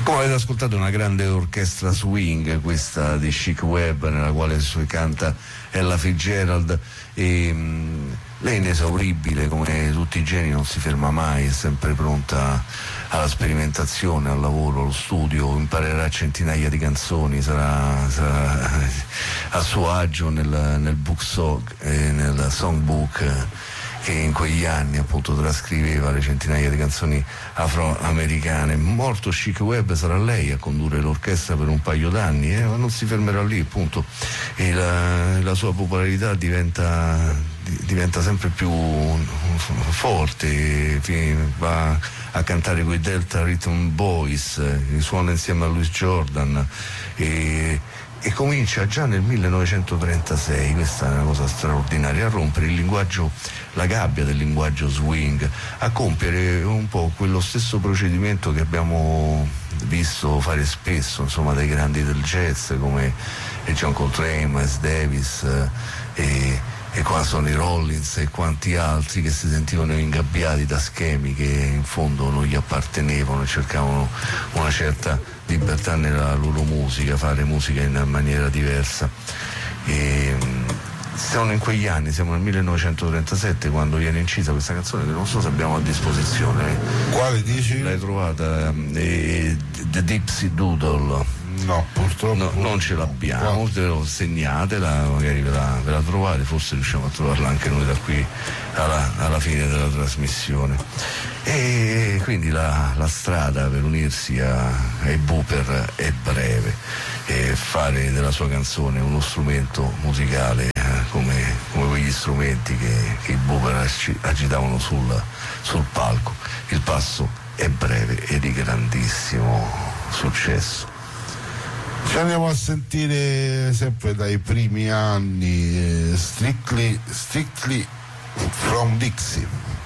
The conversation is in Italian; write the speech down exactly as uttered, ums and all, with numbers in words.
Come avete ascoltato, una grande orchestra swing, questa di Chic Webb, nella quale canta Ella Fitzgerald, e mh, lei è inesauribile, come tutti i geni, non si ferma mai, è sempre pronta alla sperimentazione, al lavoro, allo studio, imparerà centinaia di canzoni, sarà, sarà a suo agio nel, nel book song, eh, nel songbook, che in quegli anni appunto trascriveva le centinaia di canzoni afroamericane. Morto Chic Webb, sarà lei a condurre l'orchestra per un paio d'anni, eh, ma non si fermerà lì, appunto, e la, la sua popolarità diventa, diventa sempre più forte, va a cantare con i Delta Rhythm Boys, suona insieme a Louis Jordan e e comincia già nel millenovecentotrentasei, questa è una cosa straordinaria, a rompere il linguaggio, la gabbia del linguaggio swing, a compiere un po' quello stesso procedimento che abbiamo visto fare spesso, insomma, dai grandi del jazz come John Coltrane, Miles Davis e, e qua sono i Rollins e quanti altri che si sentivano ingabbiati da schemi che in fondo non gli appartenevano e cercavano una certa libertà nella loro musica, fare musica in maniera diversa. E, siamo in quegli anni, siamo nel millenovecentotrentasette quando viene incisa questa canzone che non so se abbiamo a disposizione. Quale dici? L'hai trovata? Eh, The Dipsy Doodle. No, purtroppo no, non ce l'abbiamo, te lo segnatela, magari ve la, ve la trovate, forse riusciamo a trovarla anche noi da qui alla, alla fine della trasmissione. E quindi la, la strada per unirsi a, ai Booper è breve, e fare della sua canzone uno strumento musicale eh, come, come quegli strumenti che, che i Booper agitavano sul, sul palco. Il passo è breve e di grandissimo successo. Ci andiamo a sentire sempre dai primi anni, eh, Strictly, Strictly from Dixie.